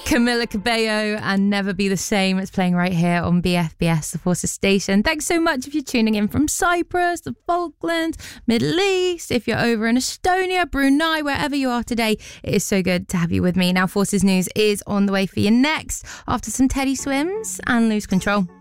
Camila Cabello and Never Be the Same. It's playing right here on BFBS, the Forces station. Thanks so much if you're tuning in from Cyprus, the Falklands, Middle East. If you're over in Estonia, Brunei, wherever you are today, it is so good to have you with me. Now, Forces News is on the way for you next after some Teddy Swims and Lose Control.